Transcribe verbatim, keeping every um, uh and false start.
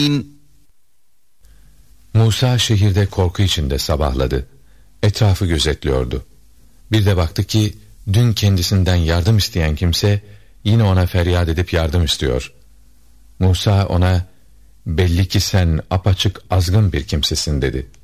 Musa şehirde korku içinde sabahladı. Etrafı gözetliyordu. Bir de baktı ki dün kendisinden yardım isteyen kimse yine ona feryat edip yardım istiyor. Musa ona, belli ki sen apaçık azgın bir kimsesin dedi.